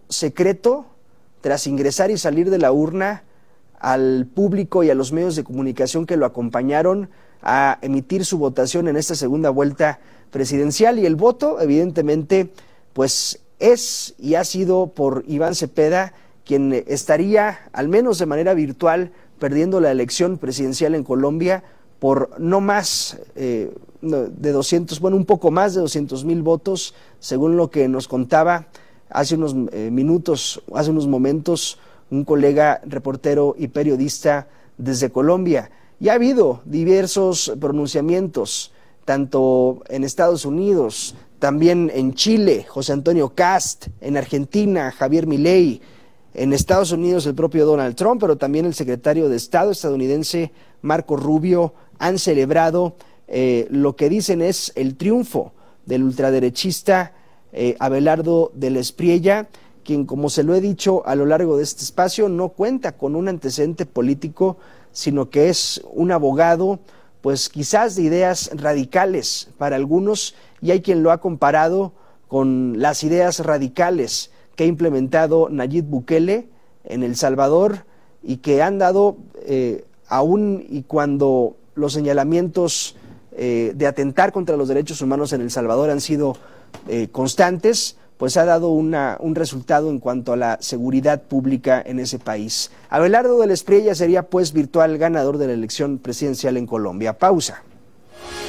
secreto tras ingresar y salir de la urna al público y a los medios de comunicación que lo acompañaron a emitir su votación en esta segunda vuelta presidencial. Y el voto, evidentemente, pues es y ha sido por Iván Cepeda, quien estaría, al menos de manera virtual, perdiendo la elección presidencial en Colombia por no más de 200, un poco más de 200,000 votos, según lo que nos contaba hace unos momentos, un colega reportero y periodista desde Colombia. Y ha habido diversos pronunciamientos, tanto en Estados Unidos, también en Chile, José Antonio Kast, en Argentina, Javier Milei, en Estados Unidos el propio Donald Trump, pero también el secretario de Estado estadounidense Marco Rubio han celebrado lo que dicen es el triunfo del ultraderechista Abelardo del Espriella, quien, como se lo he dicho a lo largo de este espacio, no cuenta con un antecedente político, sino que es un abogado, pues quizás de ideas radicales para algunos, y hay quien lo ha comparado con las ideas radicales que ha implementado Nayib Bukele en El Salvador y que han dado, aún y cuando los señalamientos de atentar contra los derechos humanos en El Salvador han sido constantes, pues ha dado un resultado en cuanto a la seguridad pública en ese país. Abelardo del Espriella sería pues virtual ganador de la elección presidencial en Colombia. Pausa.